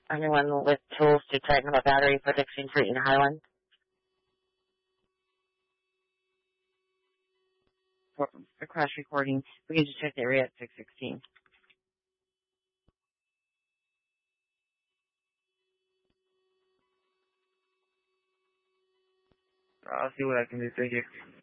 Anyone with tools to tighten up a battery for 16th Street in Highland? For crash recording, we can just check the area at 616. I'll see what I can do. Thank you.